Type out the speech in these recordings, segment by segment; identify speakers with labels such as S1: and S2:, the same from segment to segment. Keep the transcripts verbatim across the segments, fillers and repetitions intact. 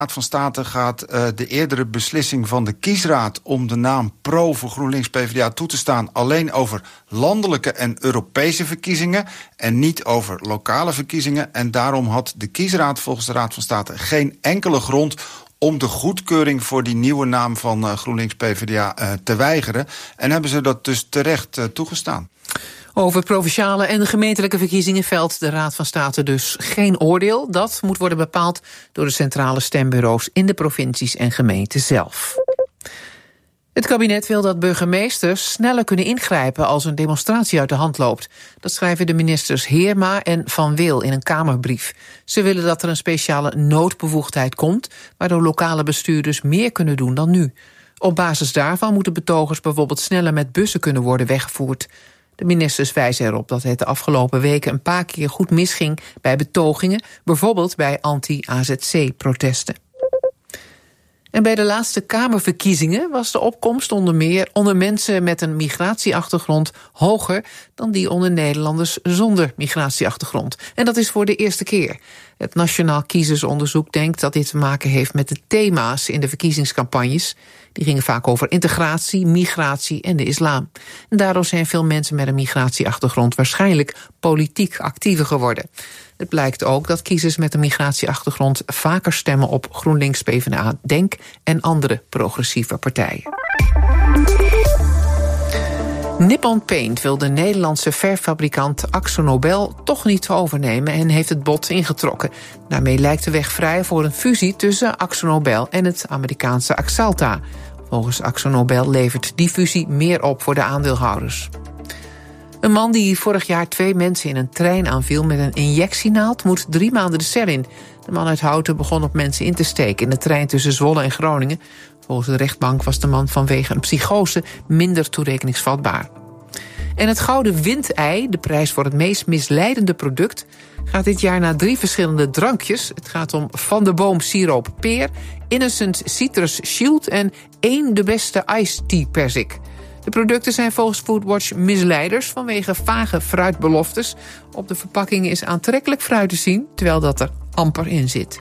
S1: Raad van State gaat uh, de eerdere beslissing van de kiesraad om de naam Pro voor GroenLinks PvdA toe te staan alleen over landelijke en Europese verkiezingen en niet over lokale verkiezingen. En daarom had de kiesraad volgens de Raad van State geen enkele grond om de goedkeuring voor die nieuwe naam van uh, GroenLinks PvdA uh, te weigeren. En hebben ze dat dus terecht uh, toegestaan.
S2: Over provinciale en gemeentelijke verkiezingen velt de Raad van State dus geen oordeel. Dat moet worden bepaald door de centrale stembureaus in de provincies en gemeenten zelf. Het kabinet wil dat burgemeesters sneller kunnen ingrijpen als een demonstratie uit de hand loopt. Dat schrijven de ministers Heerma en Van Wil in een Kamerbrief. Ze willen dat er een speciale noodbevoegdheid komt, waardoor lokale bestuurders meer kunnen doen dan nu. Op basis daarvan moeten betogers bijvoorbeeld sneller met bussen kunnen worden weggevoerd. De ministers wijzen erop dat het de afgelopen weken een paar keer goed misging bij betogingen, bijvoorbeeld bij anti-A Z C-protesten. En bij de laatste Kamerverkiezingen was de opkomst onder meer onder mensen met een migratieachtergrond hoger dan die onder Nederlanders zonder migratieachtergrond. En dat is voor de eerste keer. Het Nationaal Kiezersonderzoek denkt dat dit te maken heeft met de thema's in de verkiezingscampagnes. Die gingen vaak over integratie, migratie en de islam. En daardoor zijn veel mensen met een migratieachtergrond waarschijnlijk politiek actiever geworden. Het blijkt ook dat kiezers met een migratieachtergrond vaker stemmen op GroenLinks, PvdA, Denk en andere progressieve partijen. Nippon Paint wil de Nederlandse verffabrikant AkzoNobel toch niet overnemen en heeft het bod ingetrokken. Daarmee lijkt de weg vrij voor een fusie tussen AkzoNobel en het Amerikaanse Axalta. Volgens AkzoNobel levert die fusie meer op voor de aandeelhouders. Een man die vorig jaar twee mensen in een trein aanviel met een injectienaald moet drie maanden de cel in. De man uit Houten begon op mensen in te steken in de trein tussen Zwolle en Groningen. Volgens de rechtbank was de man vanwege een psychose minder toerekeningsvatbaar. En het Gouden Windei, de prijs voor het meest misleidende product, gaat dit jaar naar drie verschillende drankjes. Het gaat om Van de Boom Siroop Peer, Innocent Citrus Shield en één de beste Iced Tea Perzik. De producten zijn volgens Foodwatch misleiders vanwege vage fruitbeloftes. Op de verpakking is aantrekkelijk fruit te zien, terwijl dat er amper in zit.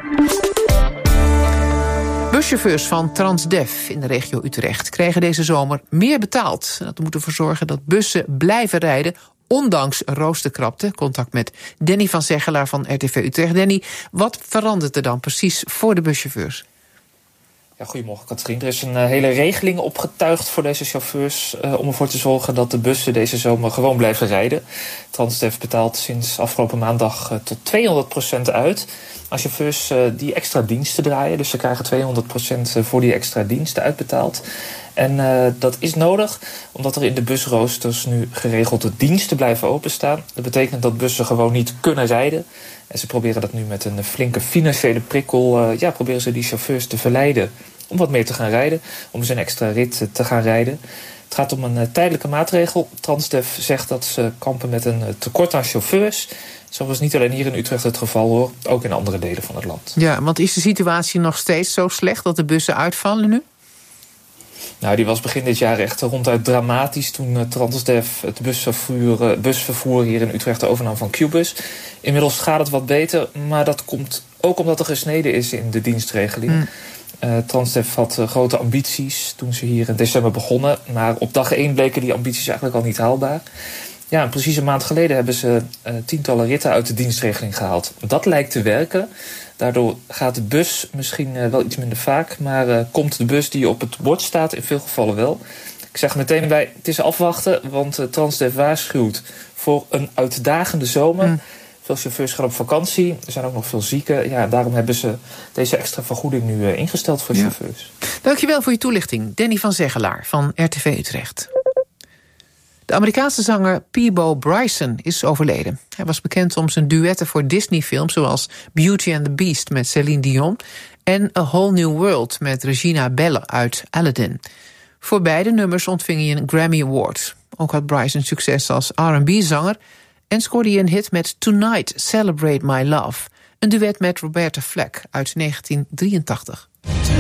S2: Buschauffeurs van Transdev in de regio Utrecht krijgen deze zomer meer betaald. Dat moet ervoor zorgen dat bussen blijven rijden, ondanks roosterkrapte. Contact met Danny van Zeggelaar van R T V Utrecht. Danny, wat verandert er dan precies voor de buschauffeurs?
S3: Ja, goedemorgen Katrien. Er is een uh, hele regeling opgetuigd voor deze chauffeurs uh, om ervoor te zorgen dat de bussen deze zomer gewoon blijven rijden. Transdev betaalt sinds afgelopen maandag uh, tot tweehonderd procent uit aan chauffeurs uh, die extra diensten draaien. Dus ze krijgen tweehonderd procent voor die extra diensten uitbetaald. En uh, dat is nodig omdat er in de busroosters nu geregelde diensten blijven openstaan. Dat betekent dat bussen gewoon niet kunnen rijden. En ze proberen dat nu met een flinke financiële prikkel, uh, ja, proberen ze die chauffeurs te verleiden om wat meer te gaan rijden, om eens een extra rit te gaan rijden. Het gaat om een uh, tijdelijke maatregel. Transdev zegt dat ze kampen met een uh, tekort aan chauffeurs. Zo was niet alleen hier in Utrecht het geval, hoor, ook in andere delen van het land.
S2: Ja, want is de situatie nog steeds zo slecht dat de bussen uitvallen nu?
S3: Nou, die was begin dit jaar echt ronduit dramatisch toen uh, Transdev het busvervoer, uh, busvervoer hier in Utrecht overnam van Qbus. Inmiddels gaat het wat beter, maar dat komt ook omdat er gesneden is in de dienstregeling. Mm. Uh, Transdev had uh, grote ambities toen ze hier in december begonnen, maar op dag één bleken die ambities eigenlijk al niet haalbaar. Ja, precies een maand geleden hebben ze uh, tientallen ritten uit de dienstregeling gehaald. Dat lijkt te werken. Daardoor gaat de bus misschien uh, wel iets minder vaak, maar uh, komt de bus die op het bord staat in veel gevallen wel. Ik zeg meteen bij, het is afwachten, want uh, Transdev waarschuwt voor een uitdagende zomer. Mm. Veel chauffeurs gaan op vakantie, er zijn ook nog veel zieken. Ja, daarom hebben ze deze extra vergoeding nu uh, ingesteld voor de ja. chauffeurs.
S2: Dankjewel voor je toelichting, Danny van Zeggelaar van R T V Utrecht. De Amerikaanse zanger Peabo Bryson is overleden. Hij was bekend om zijn duetten voor Disney-films zoals Beauty and the Beast met Celine Dion en A Whole New World met Regina Belle uit Aladdin. Voor beide nummers ontving hij een Grammy Award. Ook had Bryson succes als R en B-zanger en scoorde hij een hit met Tonight Celebrate My Love, een duet met Roberta Flack uit negentien drieëntachtig.